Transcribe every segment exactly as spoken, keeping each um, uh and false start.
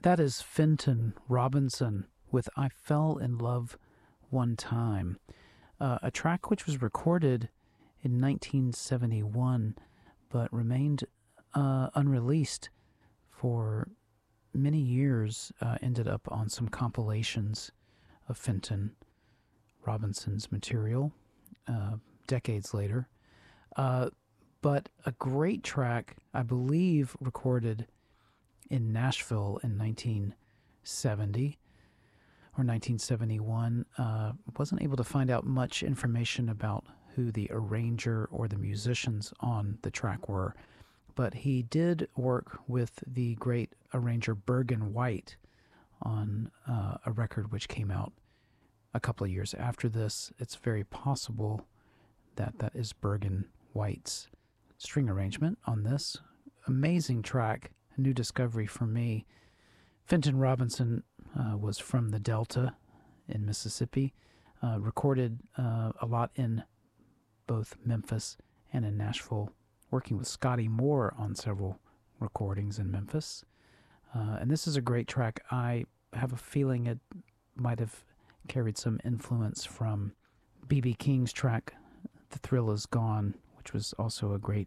That is Fenton Robinson with I Fell in Love One Time, uh, a track which was recorded in nineteen seventy-one but remained uh, unreleased for many years, uh, ended up on some compilations of Fenton Robinson's material uh, decades later. Uh, but a great track, I believe, recorded in Nashville in nineteen seventy or nineteen seventy-one. Uh, wasn't able to find out much information about who the arranger or the musicians on the track were, but he did work with the great arranger Bergen White on uh, a record which came out a couple of years after this. It's very possible that that is Bergen White's string arrangement on this amazing track, a new discovery for me. Fenton Robinson uh, was from the Delta in Mississippi, uh, recorded uh, a lot in both Memphis and in Nashville, working with Scotty Moore on several recordings in Memphis. Uh, and this is a great track. I have a feeling it might have carried some influence from B B King's track, The Thrill Is Gone, which was also a great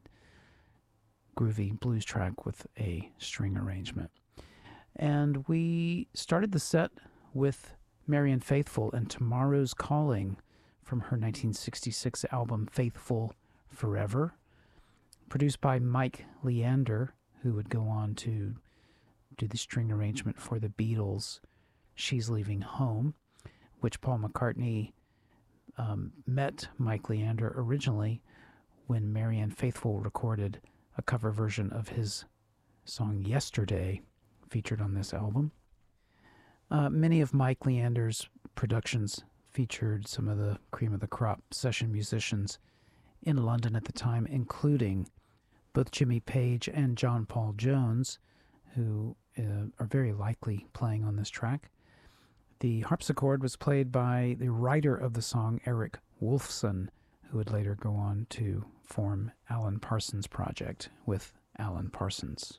groovy blues track with a string arrangement. And we started the set with Marianne Faithfull and Tomorrow's Calling from her nineteen sixty-six album Faithful Forever, produced by Mike Leander, who would go on to do the string arrangement for the Beatles' She's Leaving Home, which Paul McCartney um, met Mike Leander originally when Marianne Faithfull recorded a cover version of his song Yesterday, featured on this album. Uh, many of Mike Leander's productions featured some of the cream of the crop session musicians in London at the time, including both Jimmy Page and John Paul Jones, who uh, are very likely playing on this track. The harpsichord was played by the writer of the song, Eric Wolfson, who would later go on to form Alan Parsons Project with Alan Parsons.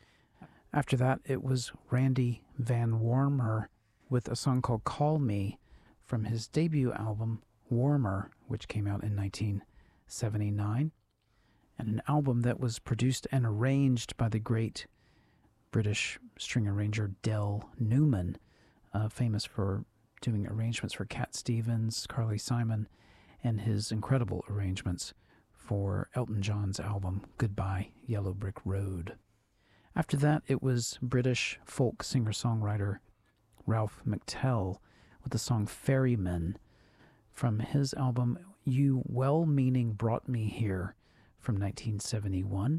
After that, it was Randy Van Warmer with a song called Call Me from his debut album, Warmer, which came out in nineteen seventy-nine, and an album that was produced and arranged by the great British string arranger Del Newman, uh, famous for doing arrangements for Cat Stevens, Carly Simon, and his incredible arrangements for Elton John's album Goodbye Yellow Brick Road. After that, it was British folk singer-songwriter Ralph McTell with the song Ferryman from his album You Well-Meaning Brought Me Here from nineteen seventy-one,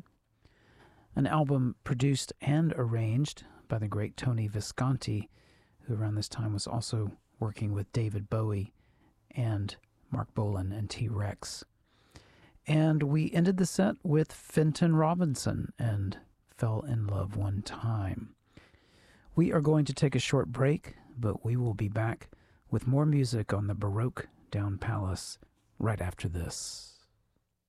an album produced and arranged by the great Tony Visconti, who around this time was also working with David Bowie and Mark Bolan and T-Rex. And we ended the set with Fenton Robinson and Fell in Love One Time. We are going to take a short break, but we will be back with more music on the Baroque Down Palace right after this.